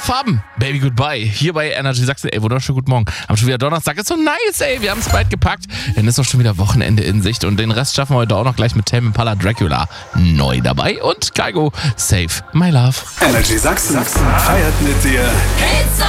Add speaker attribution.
Speaker 1: Farben, Baby Goodbye, hier bei Energy Sachsen. Ey, wunderschönen guten Morgen. Haben schon wieder Donnerstag, ist so nice, ey, wir haben es bald gepackt. Dann ist auch schon wieder Wochenende in Sicht und den Rest schaffen wir heute auch noch gleich mit Tame Impala Dracula neu dabei und Kaigo, Save My Love.
Speaker 2: Energy Sachsen feiert mit dir